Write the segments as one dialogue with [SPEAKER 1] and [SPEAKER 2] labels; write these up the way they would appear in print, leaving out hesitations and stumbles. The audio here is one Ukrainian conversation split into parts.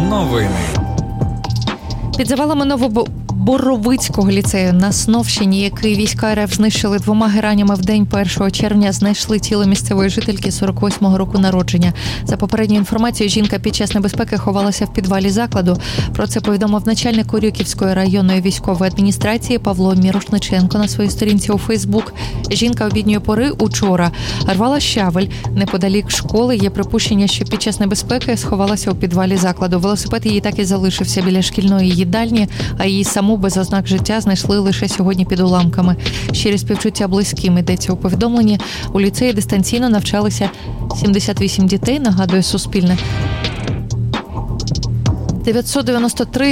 [SPEAKER 1] Новини.
[SPEAKER 2] Під завалами Новоборовицького ліцею на Сновщині, який війська РФ знищили 2 геранями в день 1 червня, знайшли тіло місцевої жительки 48-го року народження. За попередньою інформацією, жінка під час небезпеки ховалася в підвалі закладу. Про це повідомив начальник Корюківської районної військової адміністрації Павло Мірошниченко на своїй сторінці у Фейсбук. Жінка обідньої пори учора рвала щавель неподалік школи. Є припущення, що під час небезпеки сховалася у підвалі закладу. Велосипед її так і залишився біля шкільної їдальні, а її саму без ознак життя знайшли лише сьогодні під уламками. Щирі співчуття близьким, йдеться у повідомленні. У ліцеї дистанційно навчалися 78 дітей, нагадує Суспільне. 993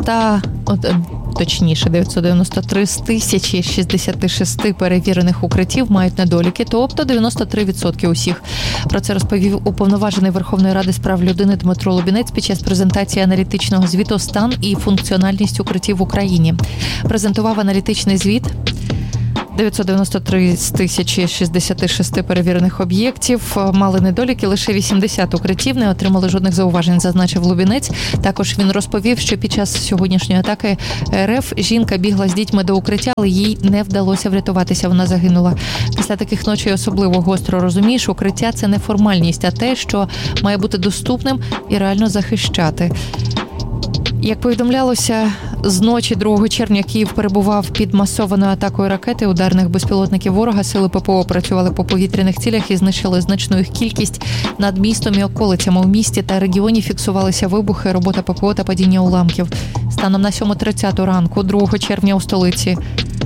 [SPEAKER 2] з 1066 перевірених укриттів мають недоліки, тобто 93% усіх. Про це розповів уповноважений Верховної Ради з прав людини Дмитро Лубінець під час презентації аналітичного звіту «Стан і функціональність укриттів в Україні». Презентував аналітичний звіт. 993 з 1066 перевірених об'єктів мали недоліки, лише 80 укриттів не отримали жодних зауважень, зазначив Лубінець. Також він розповів, що під час сьогоднішньої атаки РФ жінка бігла з дітьми до укриття, але їй не вдалося врятуватися, вона загинула. Після таких ночей особливо гостро розумієш, укриття – це не формальність, а те, що має бути доступним і реально захищати. Як повідомлялося, з ночі 2 червня Київ перебував під масованою атакою ракети ударних безпілотників ворога. Сили ППО працювали по повітряних цілях і знищили значну їх кількість. Над містом і околицями у місті та регіоні фіксувалися вибухи, робота ППО та падіння уламків. Станом на 7:30 ранку 2 червня у столиці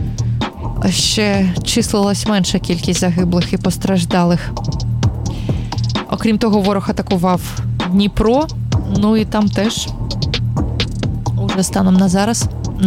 [SPEAKER 2] ще числилась менша кількість загиблих і постраждалих. Окрім того, ворог атакував Дніпро, і там теж уже станом на зараз,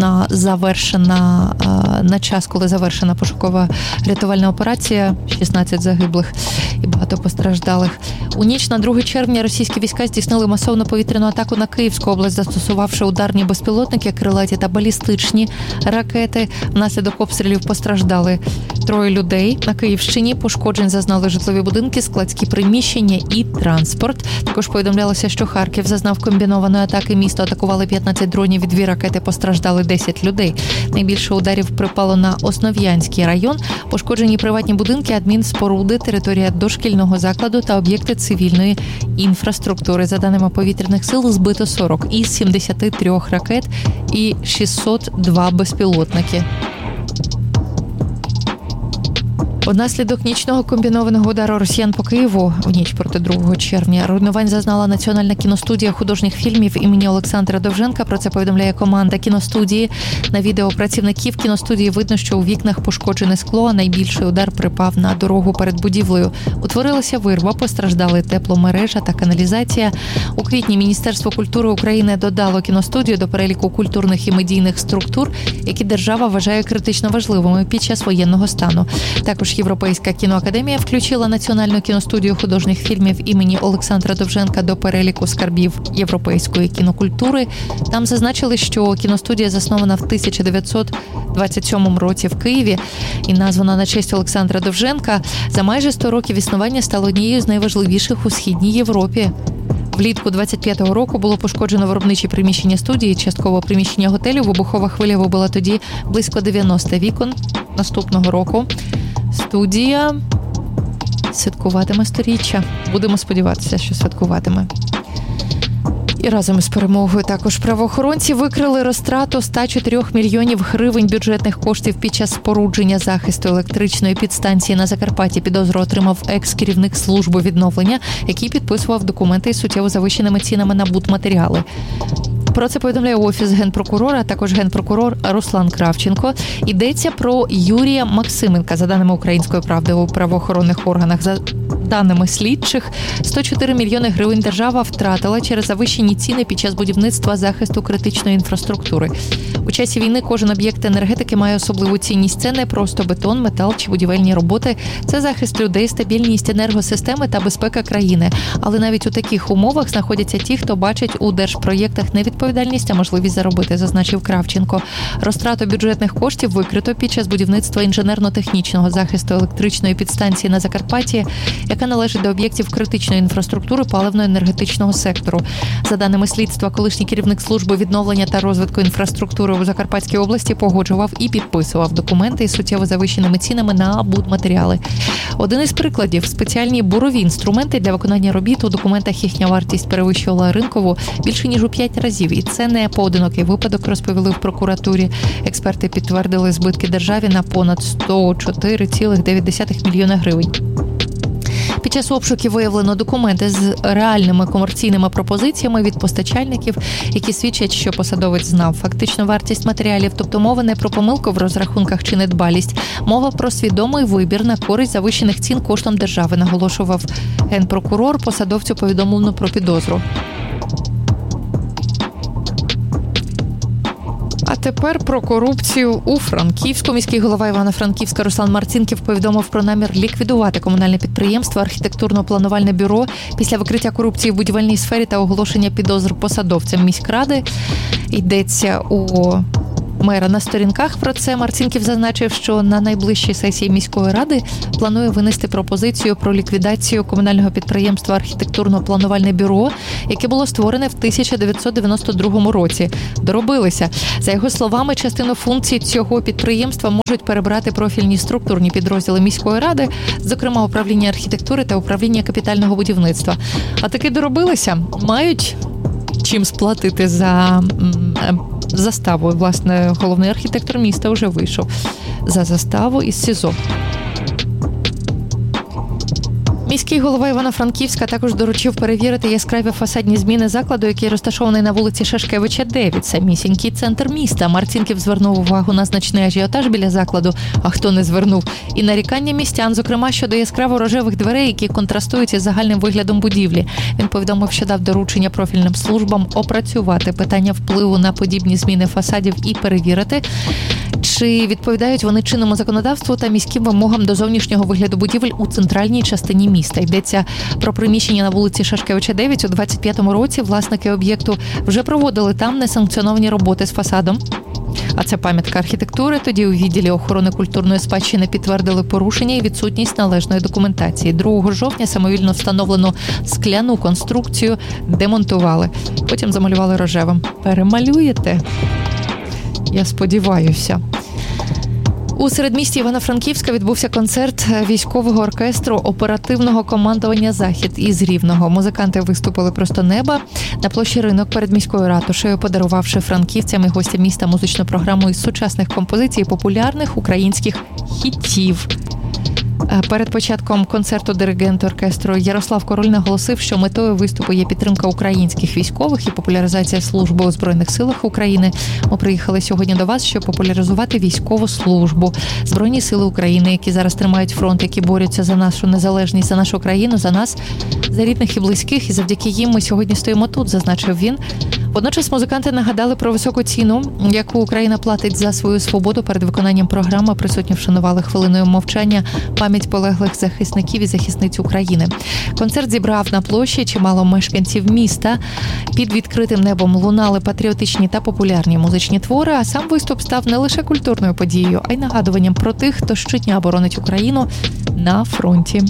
[SPEAKER 2] на час, коли завершена пошукова рятувальна операція, 16 загиблих і багато постраждалих. У ніч на 2 червня російські війська здійснили масовну повітряну атаку на Київську область, застосувавши ударні безпілотники, крилаті та балістичні ракети. Внаслідок обстрілів постраждали 3 людей. На Київщині пошкоджень зазнали житлові будинки, складські приміщення і транспорт. Також повідомлялося, що Харків зазнав комбінованої атаки. Місто атакували 15 дронів і 2 ракети, постраждали 10 людей. Найбільше ударів припало на Основ'янський район. Пошкоджені приватні будинки, адмінспоруди, територія дошкільного закладу та об'єкти цивільної інфраструктури. За даними повітряних сил, збито 40 із 73 ракет і 602 безпілотники. Внаслідок нічного комбінованого удару росіян по Києву в ніч проти 2 червня руйнувань зазнала Національна кіностудія художніх фільмів імені Олександра Довженка. Про це повідомляє команда кіностудії. На відео працівників кіностудії видно, що у вікнах пошкоджене скло, а найбільший удар припав на дорогу перед будівлею. Утворилася вирва, постраждали тепломережа та каналізація. У квітні Міністерство культури України додало кіностудію до переліку культурних і медійних структур, які держава вважає критично важливими під час воєнного стану. Також Європейська кіноакадемія включила Національну кіностудію художніх фільмів імені Олександра Довженка до переліку скарбів європейської кінокультури. Там зазначили, що кіностудія заснована в 1927 році в Києві і названа на честь Олександра Довженка. За майже 100 років існування стала однією з найважливіших у Східній Європі. Влітку 25-го року було пошкоджено виробничі приміщення студії, частково приміщення готелю. Вибухова хвиля вибила тоді близько 90 вікон. Наступного року студія святкуватиме 100-річчя. Будемо сподіватися, що святкуватиме. І разом із перемогою також правоохоронці викрили розтрату 104 мільйонів гривень бюджетних коштів під час спорудження захисту електричної підстанції на Закарпатті. Підозру отримав екс-керівник служби відновлення, який підписував документи із суттєво завищеними цінами на будматеріали. Про це повідомляє Офіс Генпрокурора, а також генпрокурор Руслан Кравченко. Йдеться про Юрія Максименка. За даними «Української правди», у правоохоронних органах, за даними слідчих, 104 мільйони гривень держава втратила через завищені ціни під час будівництва захисту критичної інфраструктури. У часі війни кожен об'єкт енергетики має особливу цінність. Це не просто бетон, метал чи будівельні роботи. Це захист людей, стабільність енергосистеми та безпека країни. Але навіть у таких умовах знаходяться ті, хто бачить у держпроєктах не відповідальність, а можливість заробити, зазначив Кравченко. Розтрату бюджетних коштів викрито під час будівництва інженерно-технічного захисту електричної підстанції на Закарпатті, яка яка належить до об'єктів критичної інфраструктури паливно-енергетичного сектору. За даними слідства, колишній керівник служби відновлення та розвитку інфраструктури у Закарпатській області погоджував і підписував документи із суттєво завищеними цінами на будматеріали. Один із прикладів – спеціальні бурові інструменти для виконання робіт. У документах їхня вартість перевищувала ринкову більше ніж у 5 разів. І це не поодинокий випадок, розповіли в прокуратурі. Експерти підтвердили збитки державі на понад 104,9 мільйона гривень. Під час обшуків виявлено документи з реальними комерційними пропозиціями від постачальників, які свідчать, що посадовець знав фактичну вартість матеріалів. Тобто мова не про помилку в розрахунках чи недбалість. Мова про свідомий вибір на користь завищених цін коштом держави, наголошував генпрокурор. Посадовцю повідомлено про підозру. А тепер про корупцію у Франківську. Міський голова Івано-Франківська Руслан Марцінків повідомив про намір ліквідувати комунальне підприємство «Архітектурно-планувальне бюро» після викриття корупції в будівельній сфері та оголошення підозр посадовцям міськради. Йдеться у мера на сторінках про це. Марцінків зазначив, що на найближчій сесії міської ради планує винести пропозицію про ліквідацію комунального підприємства «Архітектурно-планувальне бюро», яке було створене в 1992 році. Доробилися. За його словами, частину функцій цього підприємства можуть перебрати профільні структурні підрозділи міської ради, зокрема управління архітектури та управління капітального будівництва. А таки доробилися. Мають чим сплатити за заставу. Власне, головний архітектор міста вже вийшов за заставу із СІЗО. Міський голова Івано-Франківська також доручив перевірити яскраві фасадні зміни закладу, який розташований на вулиці Шашкевича, 9. Самісінький центр міста. Марцінків звернув увагу на значний ажіотаж біля закладу, а хто не звернув, і нарікання містян, зокрема щодо яскраво рожевих дверей, які контрастують із загальним виглядом будівлі. Він повідомив, що дав доручення профільним службам опрацювати питання впливу на подібні зміни фасадів і перевірити, чи відповідають вони чинному законодавству та міським вимогам до зовнішнього вигляду будівель у центральній частині міста. Йдеться про приміщення на вулиці Шашкевича, 9. У 25-му році власники об'єкту вже проводили там несанкціоновані роботи з фасадом. А це пам'ятка архітектури. Тоді у відділі охорони культурної спадщини підтвердили порушення і відсутність належної документації. 2 жовтня самовільно встановлену скляну конструкцію демонтували. Потім замалювали рожевим. Перемалюєте? Я сподіваюся. У середмісті Івано-Франківська відбувся концерт військового оркестру оперативного командування «Захід» із Рівного. Музиканти виступили просто неба на площі Ринок перед міською ратушею, подарувавши франківцям і гостям міста музичну програму із сучасних композицій популярних українських хітів. Перед початком концерту диригент оркестру Ярослав Король наголосив, що метою виступу є підтримка українських військових і популяризація служби у Збройних силах України. Ми приїхали сьогодні до вас, щоб популяризувати військову службу. Збройні сили України, які зараз тримають фронт, які борються за нашу незалежність, за нашу країну, за нас, за рідних і близьких, і завдяки їм ми сьогодні стоїмо тут, зазначив він. Водночас музиканти нагадали про високу ціну, яку Україна платить за свою свободу. Перед виконанням програми присутні вшанували хвилиною мовчання пам'ять полеглих захисників і захисниць України. Концерт зібрав на площі чимало мешканців міста. Під відкритим небом лунали патріотичні та популярні музичні твори, а сам виступ став не лише культурною подією, а й нагадуванням про тих, хто щодня боронить Україну на фронті.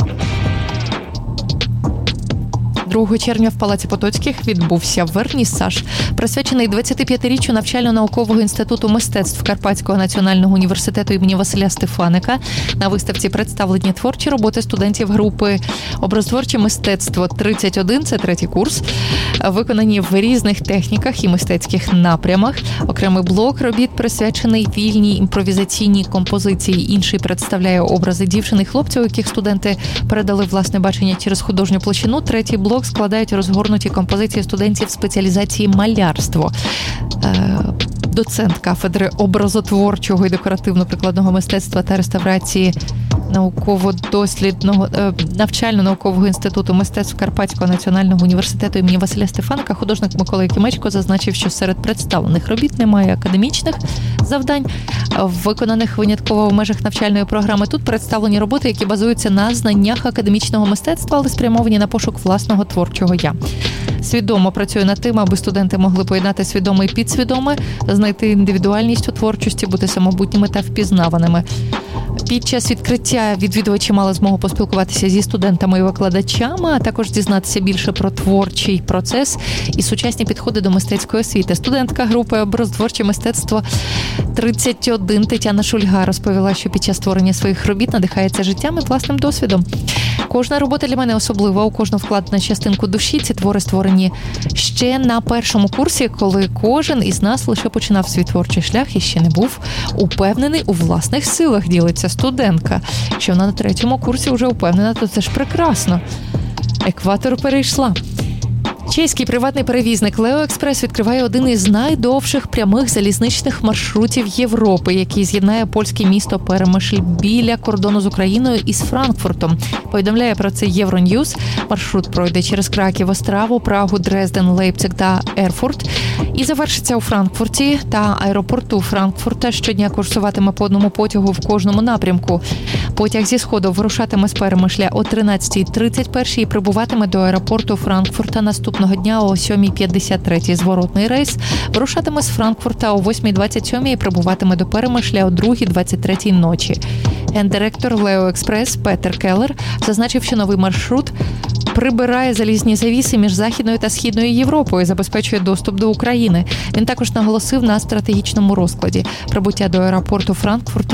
[SPEAKER 2] 2 червня в Палаці Потоцьких відбувся вернісаж, присвячений 25-річчю навчально-наукового інституту мистецтв Карпатського національного університету імені Василя Стефаника. На виставці представлені творчі роботи студентів групи «Образотворче мистецтво 31», це 3-й курс, виконані в різних техніках і мистецьких напрямах. Окремий блок робіт присвячений вільній імпровізаційній композиції. Інший представляє образи дівчин і хлопців, у яких студенти передали власне бачення через художню площину. 3-й блок складають розгорнуті композиції студентів спеціалізації малярство. Доцент кафедри образотворчого і декоративно-прикладного мистецтва та реставрації науково-дослідного навчально-наукового інституту мистецтв Карпатського національного університету імені Василя Стефаника художник Микола Якимечко зазначив, що серед представлених робіт немає академічних завдань, виконаних винятково в межах навчальної програми. Тут представлені роботи, які базуються на знаннях академічного мистецтва, але спрямовані на пошук власного творчого «я». Свідомо працює над тим, аби студенти могли поєднати свідоме і підсвідоме, знайти індивідуальність у творчості, бути самобутніми та впізнаваними. Під час відкриття відвідувачі мали змогу поспілкуватися зі студентами і викладачами, а також дізнатися більше про творчий процес і сучасні підходи до мистецької освіти. Студентка групи «Образотворче мистецтво 31» Тетяна Шульга розповіла, що під час створення своїх робіт надихається життям і власним досвідом. Кожна робота для мене особлива, у кожну вкладена частинку душі. Ці твори створені ще на першому курсі, коли кожен із нас лише починав свій творчий шлях і ще не був упевнений у власних силах, ділиться студентка. Що вона на 3-му курсі вже упевнена, то це ж прекрасно. Екватор перейшла. Чеський приватний перевізник Leo Express відкриває один із найдовших прямих залізничних маршрутів Європи, який з'єднає польське місто Перемишль біля кордону з Україною із Франкфуртом. Повідомляє про це Євроньюз. Маршрут пройде через Краків, Остраву, Прагу, Дрезден, Лейпциг та Ерфурт і завершиться у Франкфурті та аеропорту Франкфурта. Щодня курсуватиме по одному потягу в кожному напрямку. Потяг зі сходу вирушатиме з Перемишля о 13:31 і прибуватиме до аеропорту Франкфурта наступного дня о 7:53. Зворотний рейс вирушатиме з Франкфурта о 8:27 і прибуватиме до Перемишля о 2:23 ночі. Гендиректор Leo Express Петер Келлер зазначив, що новий маршрут прибирає залізні завіси між Західною та Східною Європою і забезпечує доступ до України. Він також наголосив на стратегічному розкладі. Прибуття до аеропорту Франкфурта